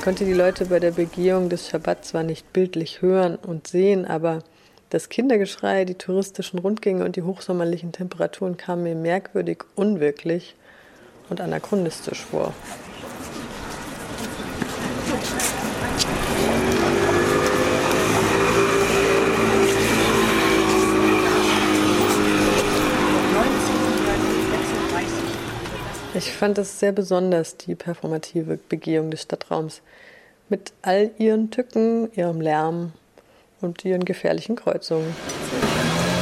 konnte die Leute bei der Begehung des Schabbat zwar nicht bildlich hören und sehen, aber das Kindergeschrei, die touristischen Rundgänge und die hochsommerlichen Temperaturen kamen mir merkwürdig unwirklich und anachronistisch vor. Ich fand es sehr besonders, die performative Begehung des Stadtraums, mit all ihren Tücken, ihrem Lärm und ihren gefährlichen Kreuzungen.